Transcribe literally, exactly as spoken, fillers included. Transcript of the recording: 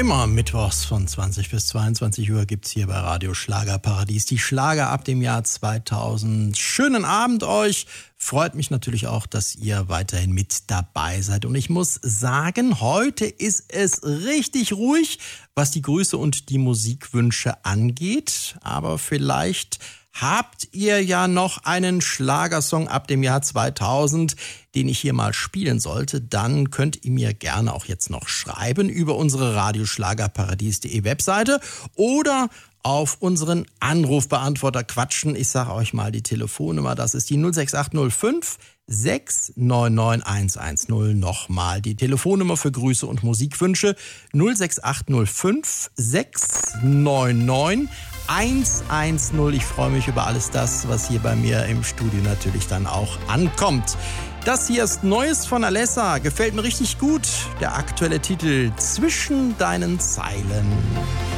Immer mittwochs von zwanzig bis zweiundzwanzig Uhr gibt's hier bei Radio Schlagerparadies die Schlager ab dem Jahr zweitausend. Schönen Abend euch. Freut mich natürlich auch, dass ihr weiterhin mit dabei seid. Und ich muss sagen, heute ist es richtig ruhig, was die Grüße und die Musikwünsche angeht. Aber vielleicht habt ihr ja noch einen Schlagersong ab dem Jahr zweitausend, den ich hier mal spielen sollte, dann könnt ihr mir gerne auch jetzt noch schreiben über unsere radioschlagerparadies punkt de Webseite oder auf unseren Anrufbeantworter quatschen. Ich sage euch mal die Telefonnummer, das ist die null sechs acht null fünf sechs neun neun eins eins null. Nochmal die Telefonnummer für Grüße und Musikwünsche null sechs acht null fünf sechs neun neun eins eins null. Ich freue mich über alles das, was hier bei mir im Studio natürlich dann auch ankommt. Das hier ist Neues von Alessa, gefällt mir richtig gut. Der aktuelle Titel Zwischen deinen Zeilen.